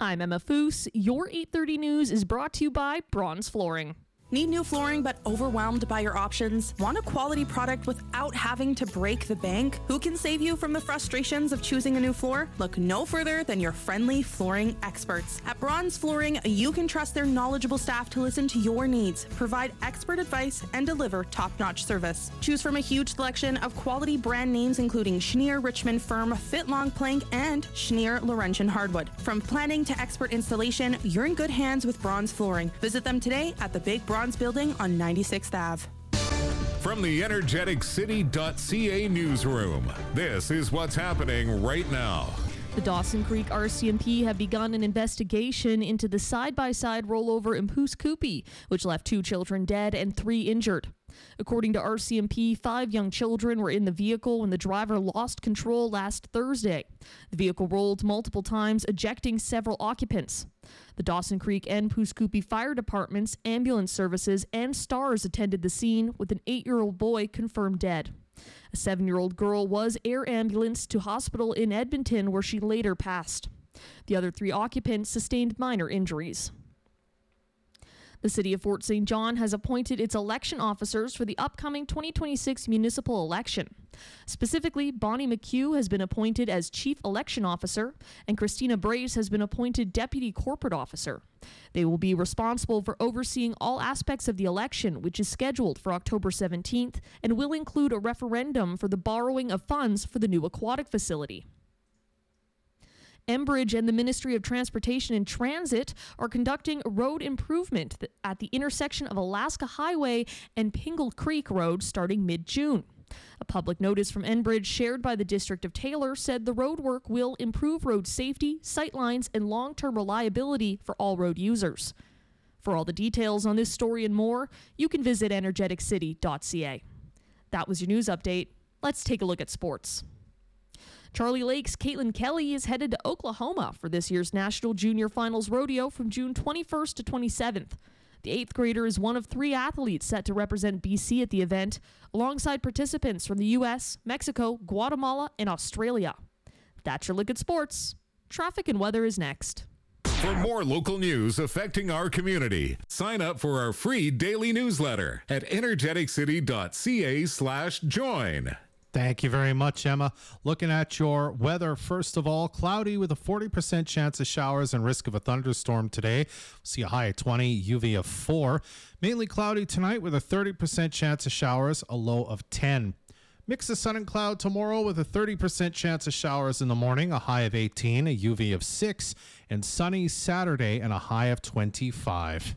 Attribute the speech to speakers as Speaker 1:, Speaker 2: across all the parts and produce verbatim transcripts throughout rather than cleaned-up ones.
Speaker 1: I'm Emma Foose. Your eight thirty News is brought to you by Bronze Flooring.
Speaker 2: Need new flooring but overwhelmed by your options? Want a quality product without having to break the bank? Who can save you from the frustrations of choosing a new floor? Look no further than your friendly flooring experts. At Bronze Flooring, you can trust their knowledgeable staff to listen to your needs, provide expert advice, and deliver top-notch service. Choose from a huge selection of quality brand names including Schneer Richmond Firm, Fit Long Plank, and Schneer Laurentian Hardwood. From planning to expert installation, you're in good hands with Bronze Flooring. Visit them today at the Big Bronze Building on ninety-sixth Avenue.
Speaker 3: From the energetic city dot c a newsroom, this is what's happening right now.
Speaker 1: The Dawson Creek R C M P have begun an investigation into the side-by-side rollover in Pouce Coupe, which left two children dead and three injured. According to R C M P, five young children were in the vehicle when the driver lost control last Thursday. The vehicle rolled multiple times, ejecting several occupants. The Dawson Creek and Pouce Coupe fire departments, ambulance services, and STARS attended the scene with an eight-year-old boy confirmed dead. A seven-year-old girl was air ambulanced to hospital in Edmonton, where she later passed. The other three occupants sustained minor injuries. The City of Fort Saint John has appointed its election officers for the upcoming twenty twenty-six municipal election. Specifically, Bonnie McHugh has been appointed as Chief Election Officer, and Christina Brace has been appointed Deputy Corporate Officer. They will be responsible for overseeing all aspects of the election, which is scheduled for October seventeenth, and will include a referendum for the borrowing of funds for the new aquatic facility. Enbridge and the Ministry of Transportation and Transit are conducting road improvement at the intersection of Alaska Highway and Pingle Creek Road starting mid-June. A public notice from Enbridge shared by the District of Taylor said the road work will improve road safety, sightlines, and long-term reliability for all road users. For all the details on this story and more, you can visit energetic city dot c a. That was your news update. Let's take a look at sports. Charlie Lake's Caitlin Kelly is headed to Oklahoma for this year's National Junior Finals Rodeo from June twenty-first to twenty-seventh. The eighth grader is one of three athletes set to represent B C at the event, alongside participants from the U S, Mexico, Guatemala, and Australia. That's your look at sports. Traffic and weather is next.
Speaker 3: For more local news affecting our community, sign up for our free daily newsletter at energetic city dot c a slash join.
Speaker 4: Thank you very much, Emma. Looking at your weather, first of all, cloudy with a forty percent chance of showers and risk of a thunderstorm today. See a high of twenty, U V of four. Mainly cloudy tonight with a thirty percent chance of showers, a low of ten. Mix of sun and cloud tomorrow with a thirty percent chance of showers in the morning, a high of eighteen, a U V of six, and sunny Saturday and a high of twenty-five.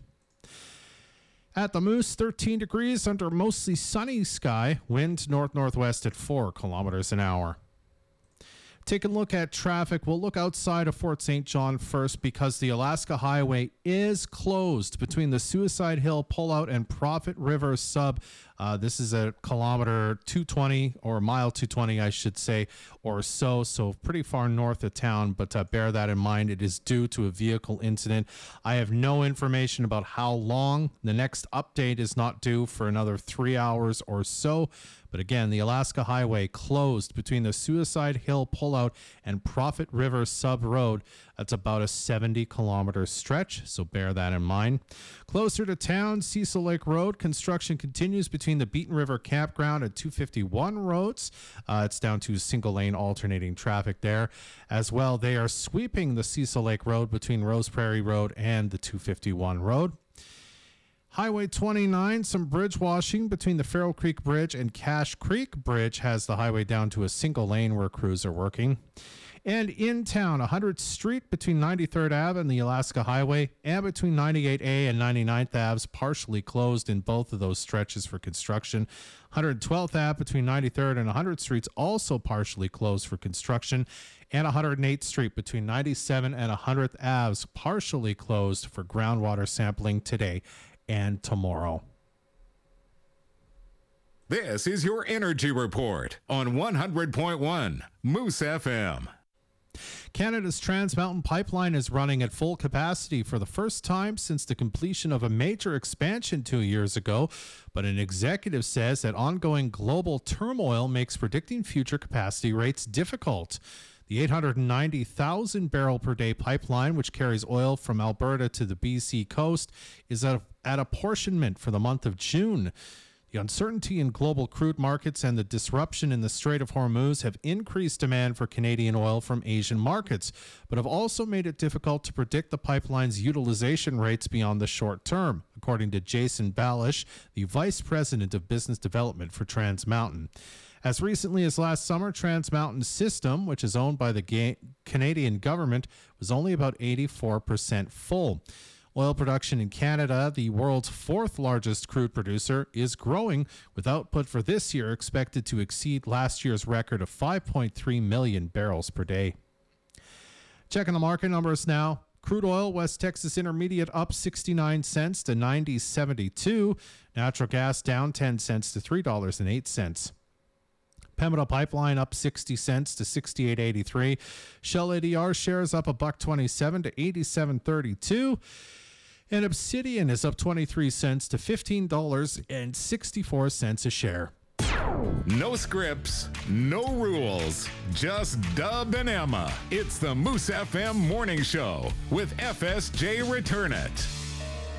Speaker 4: At the Moose, thirteen degrees under mostly sunny sky, wind north-northwest at four kilometers an hour. Taking a look at traffic, we'll look outside of Fort Saint John first because the Alaska Highway is closed between the Suicide Hill pullout and Prophet River sub. Uh, this is at kilometer two twenty, or mile two twenty, I should say, or so, so pretty far north of town, but uh, bear that in mind. It is due to a vehicle incident. I have no information about how long. The next update is not due for another three hours or so. But again, the Alaska Highway closed between the Suicide Hill pullout and Prophet River sub road. That's about a seventy kilometer stretch, so bear that in mind. Closer to town, Cecil Lake Road, construction continues between the Beaton River Campground and two fifty-one roads. Uh, it's down to single lane alternating traffic there. As well, they are sweeping the Cecil Lake Road between Rose Prairie Road and the two fifty-one road. Highway twenty-nine, some bridge washing between the Farrell Creek Bridge and Cache Creek Bridge has the highway down to a single lane where crews are working. And in town, one hundredth Street between ninety-third Avenue and the Alaska Highway, and between ninety-eighth A and ninety-ninth Avenue partially closed in both of those stretches for construction. one hundred twelfth Avenue between ninety-third and one hundredth Streets also partially closed for construction. And one hundred eighth Street between ninety-seventh and one hundredth Avenue partially closed for groundwater sampling today and tomorrow.
Speaker 3: This is your Energy Report on one hundred point one Moose F M.
Speaker 4: Canada's Trans Mountain Pipeline is running at full capacity for the first time since the completion of a major expansion two years ago, but an executive says that ongoing global turmoil makes predicting future capacity rates difficult. The eight hundred ninety thousand barrel per day pipeline, which carries oil from Alberta to the B C coast, is at, at apportionment for the month of June. The uncertainty in global crude markets and the disruption in the Strait of Hormuz have increased demand for Canadian oil from Asian markets, but have also made it difficult to predict the pipeline's utilization rates beyond the short term, according to Jason Balish, the Vice President of Business Development for Trans Mountain. As recently as last summer, Trans Mountain's system, which is owned by the ga- Canadian government, was only about eighty-four percent full. Oil production in Canada, the world's fourth largest crude producer, is growing, with output for this year expected to exceed last year's record of five point three million barrels per day. Checking the market numbers now. Crude oil, West Texas Intermediate up sixty-nine cents to ninety seventy-two. Natural gas down ten cents to three dollars and eight cents. Pembina Pipeline up sixty cents to sixty-eight eighty-three. Shell A D R shares up a buck twenty-seven to eighty-seven thirty-two. And Obsidian is up twenty-three cents to fifteen dollars and sixty-four cents a share.
Speaker 3: No scripts, no rules, just Dub and Emma. It's the Moose F M Morning Show with F S J Return It.